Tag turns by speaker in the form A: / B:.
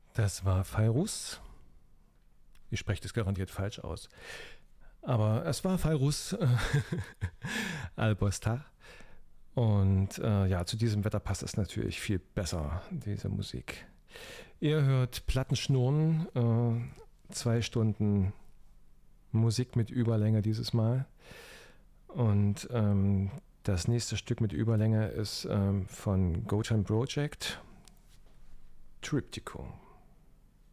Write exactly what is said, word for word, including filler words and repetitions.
A: Das war Fairuz. Ich spreche das garantiert falsch aus. Aber es war Fairuz Al-Bostar. Und äh, ja, zu diesem Wetter passt es natürlich viel besser, diese Musik. Ihr hört Plattenschnurren, äh, zwei Stunden Musik mit Überlänge dieses Mal. Und ähm, das nächste Stück mit Überlänge ist ähm, von Gotan Project, Triptychon.